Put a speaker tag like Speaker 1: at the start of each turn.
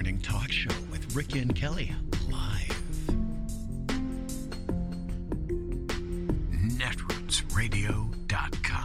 Speaker 1: morning talk show with Ricky and Kelly live. Netrootsradio.com.